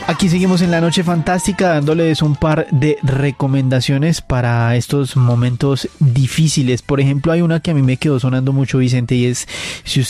Aquí seguimos en la noche fantástica dándoles un par de recomendaciones para estos momentos difíciles. Por ejemplo, hay una que a mí me quedó sonando mucho, Vicente, y es si